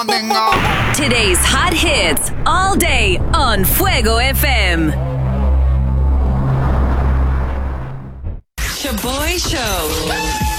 Today's hot hits all day on Fuego FM. Shaboy Show.